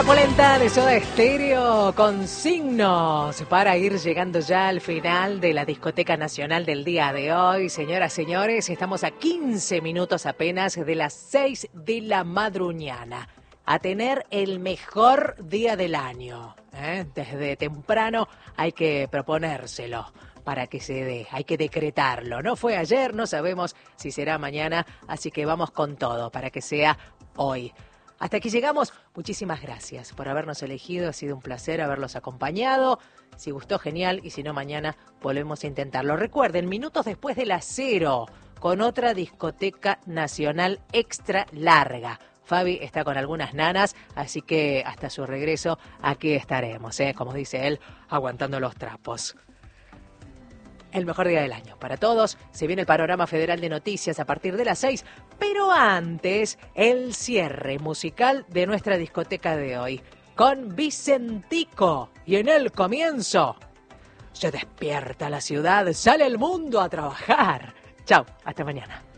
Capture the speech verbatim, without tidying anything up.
polenta de Soda Stereo con signos para ir llegando ya al final de la discoteca nacional del día de hoy. Señoras, señores, estamos a quince minutos apenas de las seis de la madruñana. A tener el mejor día del año. ¿eh? Desde temprano hay que proponérselo para que se dé, hay que decretarlo. No fue ayer, no sabemos si será mañana, así que vamos con todo para que sea hoy. Hasta aquí llegamos. Muchísimas gracias por habernos elegido. Ha sido un placer haberlos acompañado. Si gustó, genial. Y si no, mañana volvemos a intentarlo. Recuerden, minutos después de las cero, con otra discoteca nacional extra larga. Fabi está con algunas nanas, así que hasta su regreso aquí estaremos, ¿eh? Como dice él, aguantando los trapos. El mejor día del año para todos. Se viene el panorama federal de noticias a partir de las seis, pero antes el cierre musical de nuestra discoteca de hoy con Vicentico. Y en el comienzo se despierta la ciudad, sale el mundo a trabajar. Chau, hasta mañana.